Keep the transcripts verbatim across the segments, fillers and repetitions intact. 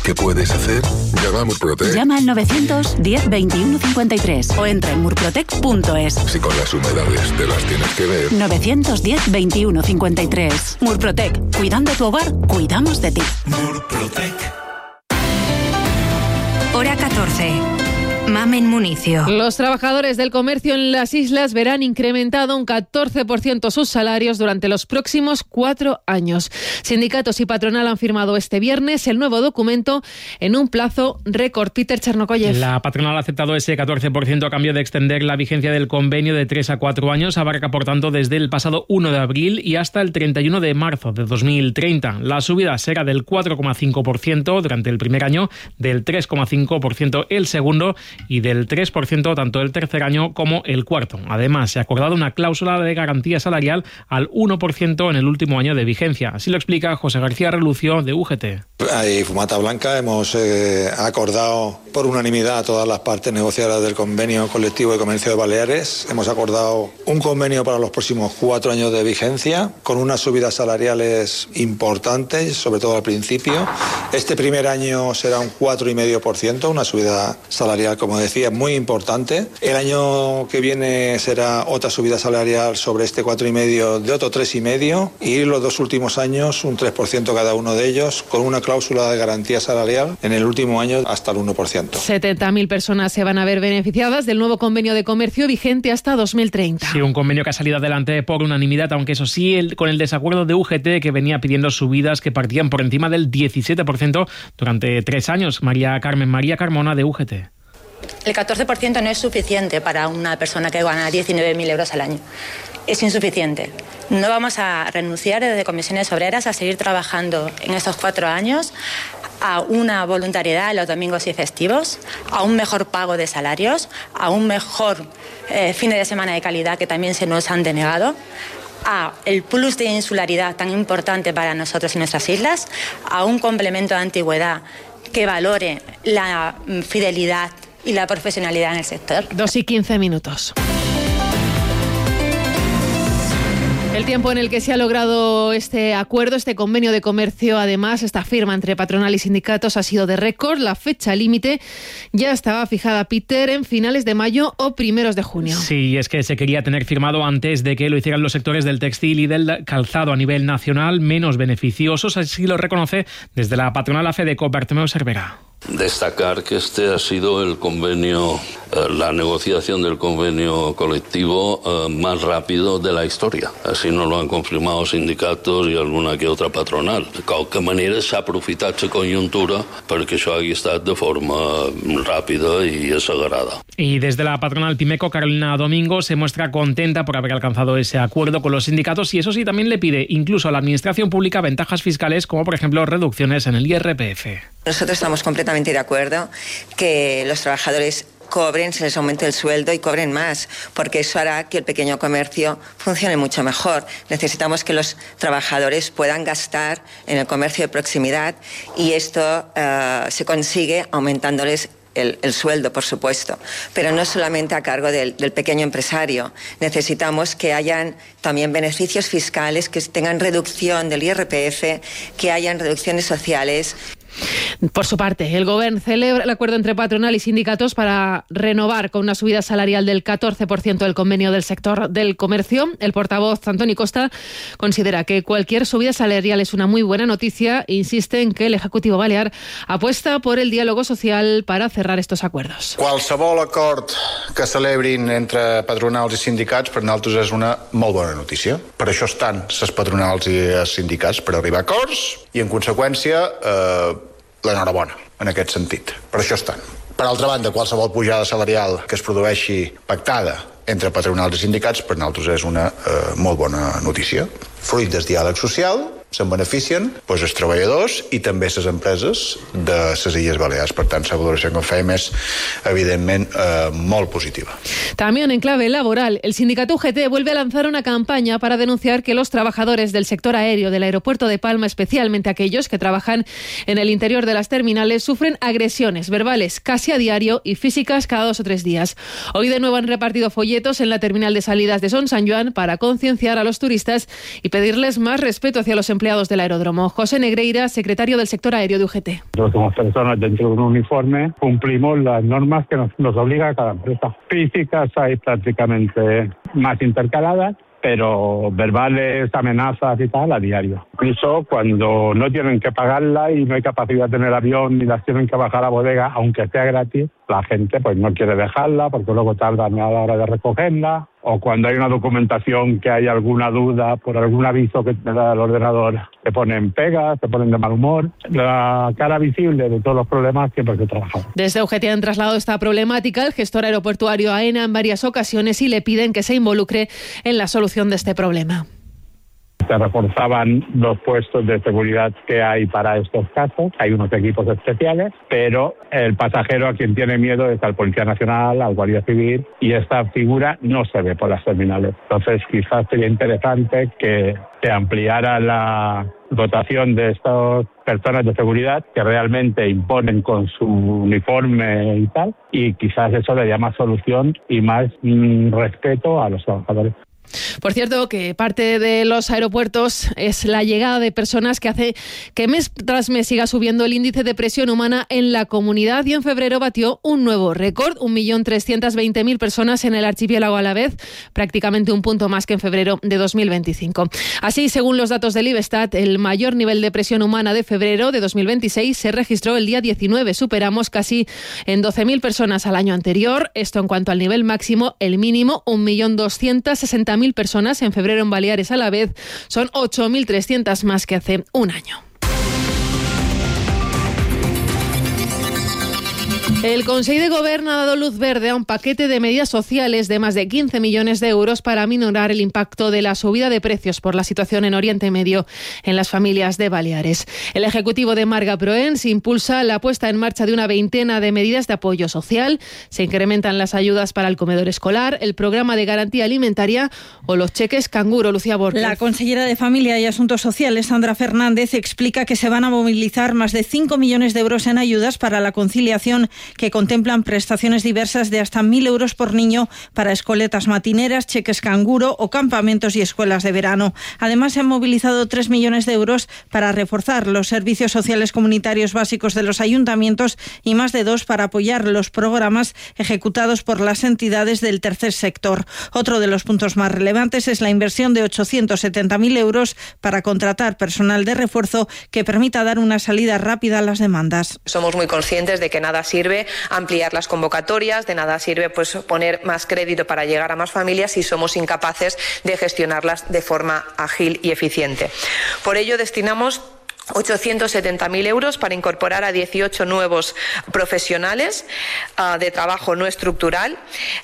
¿Qué puedes hacer? Llama a Murprotec. Llama al novecientos diez veintiuno cincuenta y tres o entra en murprotec punto es. Si con las humedades te las tienes que ver. novecientos diez veintiuno cincuenta y tres. Murprotec. Cuidando tu hogar, cuidamos de ti. Murprotec. Hora catorce. Mamen Municio. Los trabajadores del comercio en las islas verán incrementado un catorce por ciento sus salarios durante los próximos cuatro años. Sindicatos y patronal han firmado este viernes el nuevo documento en un plazo récord. Peter Chernokoyev. La patronal ha aceptado ese catorce por ciento a cambio de extender la vigencia del convenio de tres a cuatro años. Abarca, por tanto, desde el pasado uno de abril y hasta el treinta y uno de marzo de dos mil treinta. La subida será del cuatro coma cinco por ciento durante el primer año, del tres coma cinco por ciento el segundo y del tres por ciento tanto el tercer año como el cuarto. Además, se ha acordado una cláusula de garantía salarial al uno por ciento en el último año de vigencia. Así lo explica José García Relucio, de U G T. Hay fumata blanca. Hemos eh, acordado por unanimidad a todas las partes negociadoras del convenio colectivo de comercio de Baleares. Hemos acordado un convenio para los próximos cuatro años de vigencia con unas subidas salariales importantes, sobre todo al principio. Este primer año será un cuatro coma cinco por ciento, una subida salarial, como decía, muy importante. El año que viene será otra subida salarial sobre este cuatro coma cinco de otro tres coma cinco y los dos últimos años un tres por ciento cada uno de ellos, con una cláusula de garantía salarial en el último año hasta el uno por ciento. setenta mil personas se van a ver beneficiadas del nuevo convenio de comercio vigente hasta dos mil treinta. Sí, un convenio que ha salido adelante por unanimidad, aunque eso sí, el, con el desacuerdo de U G T, que venía pidiendo subidas que partían por encima del diecisiete por ciento durante tres años. María Carmen María Carmona, de U G T. El catorce por ciento no es suficiente para una persona que gana diecinueve mil euros al año. Es insuficiente. No vamos a renunciar desde Comisiones Obreras a seguir trabajando en estos cuatro años a una voluntariedad en los domingos y festivos, a un mejor pago de salarios, a un mejor eh, fines de semana de calidad que también se nos han denegado, a el plus de insularidad tan importante para nosotros y nuestras islas, a un complemento de antigüedad que valore la fidelidad y la profesionalidad en el sector. Dos y quince minutos. El tiempo en el que se ha logrado este acuerdo, este convenio de comercio, además, esta firma entre patronal y sindicatos ha sido de récord. La fecha límite ya estaba fijada, Peter, en finales de mayo o primeros de junio. Sí, es que se quería tener firmado antes de que lo hicieran los sectores del textil y del calzado a nivel nacional, menos beneficiosos, así lo reconoce desde la patronal AFEDECO, Bartomeu Cervera. Destacar que este ha sido el convenio, eh, la negociación del convenio colectivo eh, más rápido de la historia. Així no lo han confirmado sindicatos i alguna que otra patronal. De qualque manera s'ha aprofitat la conjuntura perquè això hagi estat de forma ràpida i assegarada. Y desde la patronal Pimeco, Carolina Domingo se muestra contenta por haber alcanzado ese acuerdo con los sindicatos y eso sí, también le pide incluso a la administración pública ventajas fiscales como por ejemplo reducciones en el I R P F. Nosotros estamos completamente de acuerdo que los trabajadores cobren, se les aumente el sueldo y cobren más, porque eso hará que el pequeño comercio funcione mucho mejor. Necesitamos que los trabajadores puedan gastar en el comercio de proximidad y esto uh, se consigue aumentándoles El, el sueldo, por supuesto, pero no solamente a cargo del, del pequeño empresario. Necesitamos que hayan también beneficios fiscales, que tengan reducción del I R P F, que hayan reducciones sociales. Por su parte, el Gobierno celebra el acuerdo entre patronal y sindicatos para renovar con una subida salarial del catorce por ciento del convenio del sector del comercio. El portavoz Antoni Costa considera que cualquier subida salarial es una muy buena noticia e insiste en que el Ejecutivo Balear apuesta por el diálogo social para cerrar estos acuerdos. Qualsevol acord que celebrin entre patronals i sindicats per nosaltres és una molt bona notícia. Per això estan les patronals i els sindicats, per arribar a acords i, en conseqüència, eh, l'enhorabona en aquest sentit. Per això estan. Per altra banda, qualsevol pujada salarial que es produeixi pactada entre patronals i sindicats per nosaltres és una eh, molt bona notícia. Fruit del diàleg social, se'n beneficien doncs, els treballadors i també les empreses de les Illes Balears. Per tant, la valoració que fem és, evidentment, eh, molt positiva. También en clave laboral, el sindicato U G T vuelve a lanzar una campaña para denunciar que los trabajadores del sector aéreo del aeropuerto de Palma, especialmente aquellos que trabajan en el interior de las terminales, sufren agresiones verbales casi a diario y físicas cada dos o tres días. Hoy de nuevo han repartido folletos en la terminal de salidas de Son Sant Joan para concienciar a los turistas y pedirles más respeto hacia los empleados empleados del aeródromo. José Negreira, secretario del sector aéreo de U G T. Nosotros como personas dentro de un uniforme cumplimos las normas que nos, nos obliga cada empresa. Físicas hay prácticamente más intercaladas, pero verbales, amenazas y tal, a diario. Incluso cuando no tienen que pagarla y no hay capacidad de tener avión ni las tienen que bajar a la bodega, aunque sea gratis, la gente pues no quiere dejarla porque luego tardan a la hora de recogerla, o cuando hay una documentación que hay alguna duda por algún aviso que te da el ordenador, te ponen pegas, te ponen de mal humor. La cara visible de todos los problemas siempre que trabajamos. Desde U G T han trasladado esta problemática al gestor aeroportuario AENA en varias ocasiones y le piden que se involucre en la solución de este problema. Se reforzaban los puestos de seguridad que hay para estos casos. Hay unos equipos especiales, pero el pasajero a quien tiene miedo es al Policía Nacional, al Guardia Civil, y esta figura no se ve por las terminales. Entonces, quizás sería interesante que se ampliara la dotación de estas personas de seguridad que realmente imponen con su uniforme y tal, y quizás eso le daría más solución y más mmm, respeto a los trabajadores. Por cierto, que parte de los aeropuertos es la llegada de personas que hace que mes tras mes siga subiendo el índice de presión humana en la comunidad y en febrero batió un nuevo récord, un millón trescientos veinte mil personas en el archipiélago a la vez, prácticamente un punto más que en febrero de dos mil veinticinco. Así, según los datos del Ibestat, el mayor nivel de presión humana de febrero de dos mil veintiséis se registró el día diecinueve, superamos casi en doce mil personas al año anterior. Esto en cuanto al nivel máximo, el mínimo, un millón doscientos sesenta mil personas en febrero en Baleares a la vez, son ocho mil trescientas más que hace un año. El Consell de Govern ha dado luz verde a un paquete de medidas sociales de más de quince millones de euros para minorar el impacto de la subida de precios por la situación en Oriente Medio en las familias de Baleares. El Ejecutivo de Marga Proens impulsa la puesta en marcha de una veintena de medidas de apoyo social. Se incrementan las ayudas para el comedor escolar, el programa de garantía alimentaria o los cheques canguro. Lucía Borges. La consellera de Familia y Asuntos Sociales, Sandra Fernández, explica que se van a movilizar más de cinco millones de euros en ayudas para la conciliación, que contemplan prestaciones diversas de hasta mil euros por niño para escoletas matineras, cheques canguro o campamentos y escuelas de verano. Además, se han movilizado tres millones de euros para reforzar los servicios sociales comunitarios básicos de los ayuntamientos y más de dos para apoyar los programas ejecutados por las entidades del tercer sector. Otro de los puntos más relevantes es la inversión de ochocientos setenta mil euros para contratar personal de refuerzo que permita dar una salida rápida a las demandas. Somos muy conscientes de que nada sirve ampliar las convocatorias, de nada sirve pues poner más crédito para llegar a más familias si somos incapaces de gestionarlas de forma ágil y eficiente. Por ello destinamos ochocientos setenta mil euros para incorporar a dieciocho nuevos profesionales uh, de trabajo no estructural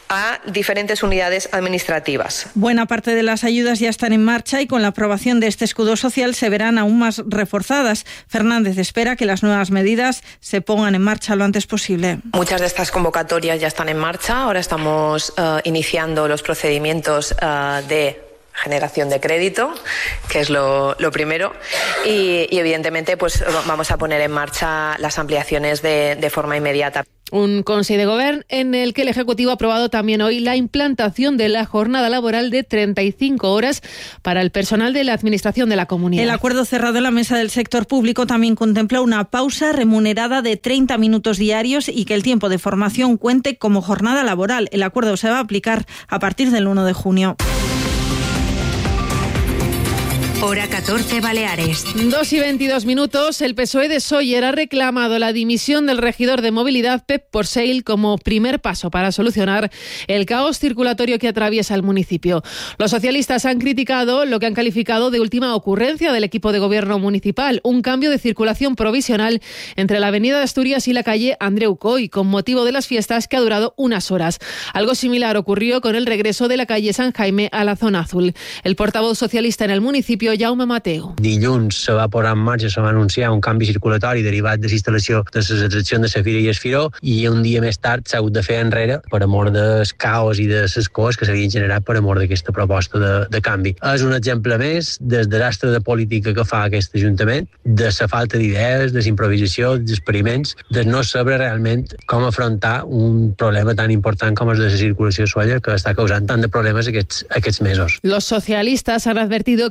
a diferentes unidades administrativas. Buena parte de las ayudas ya están en marcha y con la aprobación de este escudo social se verán aún más reforzadas. Fernández espera que las nuevas medidas se pongan en marcha lo antes posible. Muchas de estas convocatorias ya están en marcha. Ahora estamos uh, iniciando los procedimientos uh, de generación de crédito, que es lo, lo primero, y, y evidentemente pues vamos a poner en marcha las ampliaciones de, de forma inmediata. Un Consell de Govern en el que el Ejecutivo ha aprobado también hoy la implantación de la jornada laboral de treinta y cinco horas para el personal de la Administración de la Comunidad. El acuerdo cerrado en la mesa del sector público también contempla una pausa remunerada de treinta minutos diarios y que el tiempo de formación cuente como jornada laboral. El acuerdo se va a aplicar a partir del uno de junio. Hora catorce, Baleares. dos y veintidós minutos. El P S O E de Sóller ha reclamado la dimisión del regidor de movilidad, Pep Porcel, como primer paso para solucionar el caos circulatorio que atraviesa el municipio. Los socialistas han criticado lo que han calificado de última ocurrencia del equipo de gobierno municipal, un cambio de circulación provisional entre la avenida de Asturias y la calle Andreu Coy, con motivo de las fiestas que ha durado unas horas. Algo similar ocurrió con el regreso de la calle San Jaime a la zona azul. El portavoz socialista en el municipio, Jaume Mateo. Dilluns se va posar en marxa, se va anunciar un canvi circulatori derivat de la instal·lació de les atraccions de la Fira i el Firó i un dia més tard s'ha hagut de fer enrere per amor dels caos i de les coses que s'havien generat per amor d'aquesta proposta de, de canvi. És un exemple més del desastre de política que fa aquest Ajuntament, de la falta d'idees, de la improvisació, dels experiments, de no saber realment com afrontar un problema tan important com el de la circulació a Sóller que està causant tant de problemes aquests, aquests mesos. Los socialistas han advertido que el municipio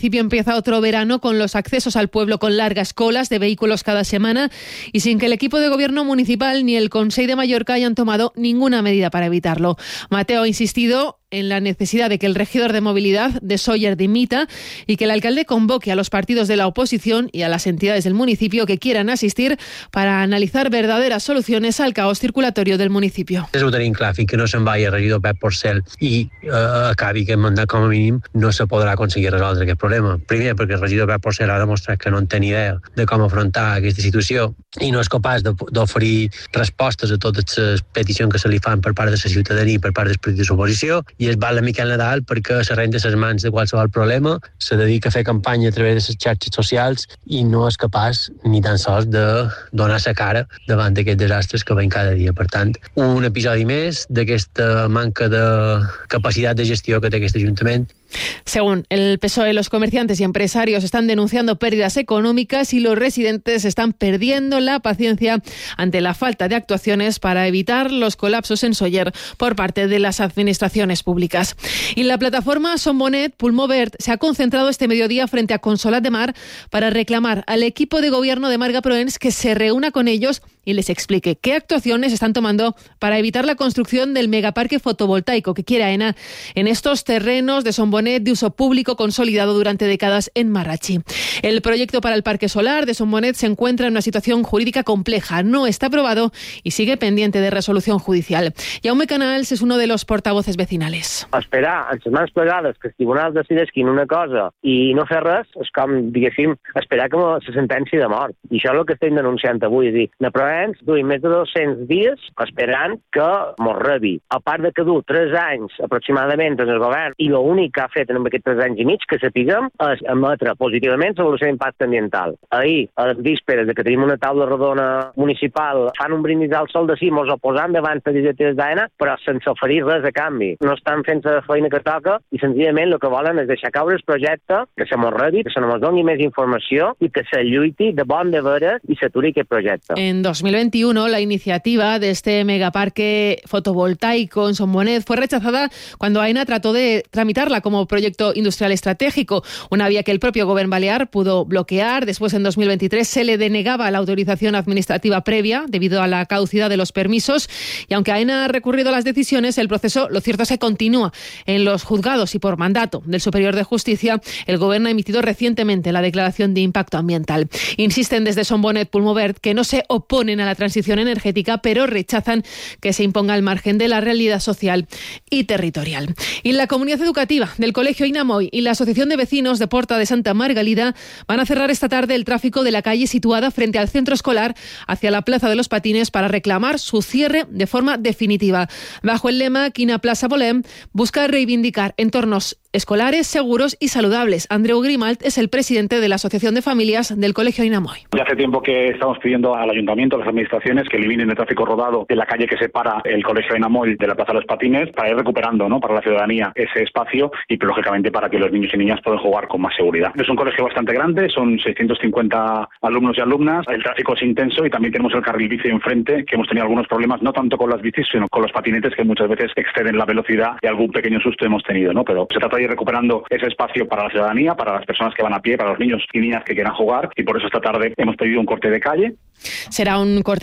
municipio empieza otro verano con los accesos al pueblo con largas colas de vehículos cada semana y sin que el equipo de gobierno municipal ni el Consell de Mallorca hayan tomado ninguna medida para evitarlo. Mateo ha insistido en la necesidad de que el regidor de movilidad de Sóller dimita y que el alcalde convoque a los partidos de la oposición y a las entidades del municipio que quieran asistir para analizar verdaderas soluciones al caos circulatorio del municipio. És ho tenim clar, fins que no se'n vagi el regidor Pep Porcel i uh, acabi aquest mandat com a mínim, no se podrà aconseguir resoldre aquest problema. Primer, perquè el regidor Pep Porcel ha demostrat que no en té ni idea de com afrontar aquesta situació i no és capaç d'oferir respostes a totes les peticions que se li fan per part de la ciutadania i per part dels partits d'oposició, i es va a Miquel Nadal perquè se renta les mans de qualsevol problema, se dedica a fer campanya a través de les xarxes socials i no és capaç ni tan sols de donar la cara davant d'aquests desastres que veiem cada dia. Per tant, un episodi més d'aquesta manca de capacitat de gestió que té aquest Ajuntament. Según el P S O E, los comerciantes y empresarios están denunciando pérdidas económicas y los residentes están perdiendo la paciencia ante la falta de actuaciones para evitar los colapsos en Sóller por parte de las administraciones públicas. Y la plataforma Son Bonet Pulmó Verd se ha concentrado este mediodía frente a Consolat de Mar para reclamar al equipo de gobierno de Marga Proens que se reúna con ellos y les explique qué actuaciones están tomando para evitar la construcción del megaparque fotovoltaico que quiere AENA en estos terrenos de Son Bonet de uso público consolidado durante décadas en Marrachi. El proyecto para el parque solar de Son Bonet se encuentra en una situación jurídica compleja, no está aprobado y sigue pendiente de resolución judicial. Jaume Canals es uno de los portavoces vecinales. Esperar en les mans plegades que els tribunals decidisquin una cosa i no fer res és com, diguéssim, esperar com la sentència de mort. I això és el que estem denunciant avui. És dir, na Proens duim més de dos-cents dies esperant que mos rebi. A part de que du tres anys aproximadament en el govern i l'únic que ha fet en aquests tres anys i mig que sapiguem és emetre positivament l'avaluació d'impacte ambiental. Ahir, a les vísperes de que tenim una taula rodona municipal, fan un brindis al sol de sí, mos oposant davant de directors d'AENA, però sense oferir res a canvi. No estan fent la feina que toca i senzillament el que volen és deixar caure el projecte, que se mos rebi, que se mos doni més informació i que se lluiti de bon de veres i s'aturi aquest projecte. En dos mil veintiuno, la iniciativa de este megaparque fotovoltaico en Son Bonet fue rechazada cuando AENA trató de tramitarla como proyecto industrial estratégico, una vía que el propio Gobierno Balear pudo bloquear. Después, en dos mil veintitrés, se le denegaba la autorización administrativa previa debido a la caducidad de los permisos y aunque AENA ha recurrido a las decisiones, el proceso, lo cierto es que continúa en los juzgados y por mandato del Superior de Justicia, el Gobierno ha emitido recientemente la declaración de impacto ambiental. Insisten desde Son Bonet Pulmó Verd que no se oponen a la transición energética, pero rechazan que se imponga al margen de la realidad social y territorial. Y la comunidad educativa del Colegio Inamoy y la Asociación de Vecinos de Porta de Santa Margalida van a cerrar esta tarde el tráfico de la calle situada frente al centro escolar hacia la Plaza de los Patines para reclamar su cierre de forma definitiva. Bajo el lema Quina Plaza Volem, busca reivindicar entornos escolares seguros y saludables. Andreu Grimalt es el presidente de la Asociación de Familias del Colegio Inamoy. Ya hace tiempo que estamos pidiendo al ayuntamiento, a las administraciones, que eliminen el tráfico rodado de la calle que separa el Colegio Inamoy de la Plaza de los Patines para ir recuperando, ¿no?, para la ciudadanía ese espacio y, lógicamente, para que los niños y niñas puedan jugar con más seguridad. Es un colegio bastante grande, son seiscientos cincuenta alumnos y alumnas, el tráfico es intenso y también tenemos el carril bici enfrente, que hemos tenido algunos problemas, no tanto con las bicis, sino con los patinetes que muchas veces exceden la velocidad y algún pequeño susto hemos tenido, ¿no? Pero se trata de ir recuperando ese espacio para la ciudadanía, para las personas que van a pie, para los niños y niñas que quieran jugar, y por eso esta tarde hemos pedido un corte de calle. Será un corte